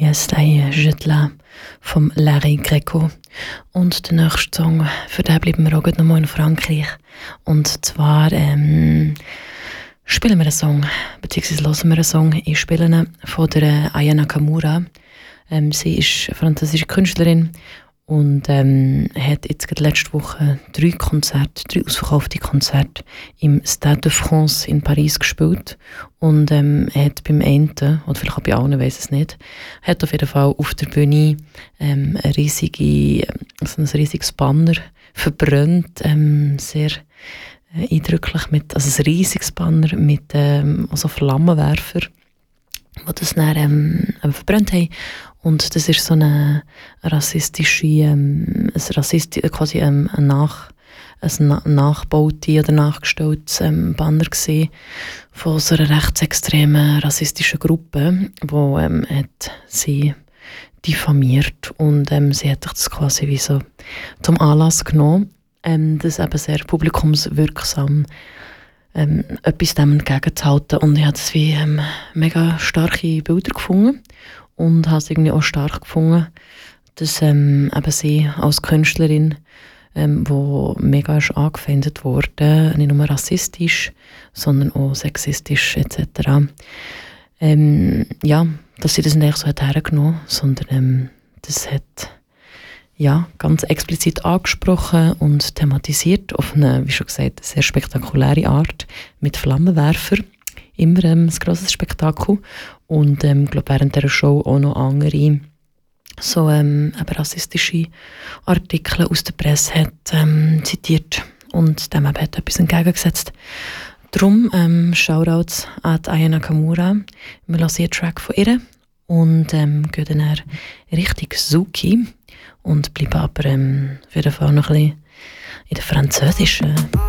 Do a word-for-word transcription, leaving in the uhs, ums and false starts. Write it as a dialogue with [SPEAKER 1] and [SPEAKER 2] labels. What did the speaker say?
[SPEAKER 1] Yes, I Jette là vom Larry Greco. Und der nächste Song, für den bleiben wir auch noch mal in Frankreich. Und zwar ähm, spielen wir einen Song, beziehungsweise hören wir einen Song. Ich spiele ihn von der Aya Nakamura. Ähm, sie ist eine französische Künstlerin und ähm, hat jetzt gerade letzte Woche drei Konzerte, drei ausverkaufte Konzerte im Stade de France in Paris gespielt. Und ähm, hat beim einen, oder vielleicht auch bei allen, weiss es nicht, hat auf jeden Fall auf der Bühne ähm, eine riesige, also ein riesiges Banner verbrannt, ähm, sehr äh, eindrücklich, mit, also ein riesiges Banner mit ähm, also Flammenwerfer, die das dann ähm, verbrannt haben. Und das ist so eine rassistische, ähm, ein Rassisti quasi ähm, ein, Nach, ein na- nachgebaute oder nachgestelltes ähm, Banner gewesen von so einer rechtsextremen rassistischen Gruppe, die ähm, hat sie diffamiert. Und ähm, sie hat sich das quasi wie so zum Anlass genommen, ähm, das eben sehr publikumswirksam ähm, etwas dem entgegenzuhalten. Und ich habe das wie ähm, mega starke Bilder gefunden. Und habe es irgendwie auch stark gefunden, dass ähm, eben sie als Künstlerin, ähm, die mega ist angefeindet wurde, nicht nur rassistisch, sondern auch sexistisch et cetera. Ähm, ja, dass sie das nicht so hat hergenommen, sondern ähm, das hat ja, ganz explizit angesprochen und thematisiert auf eine, wie schon gesagt, sehr spektakuläre Art mit Flammenwerfer. Immer ähm, ein grosses Spektakel. Und ich ähm, glaube, während dieser Show auch noch andere so ähm, eben rassistische Artikel aus der Presse hat ähm, zitiert und dem eben hat etwas entgegengesetzt. Darum ähm, Shoutouts an Aya Nakamura. Wir hören einen Track von ihr und ähm, gehen dann Richtung Suki und bleiben aber ähm, auf jeden Fall noch ein bisschen in der französischen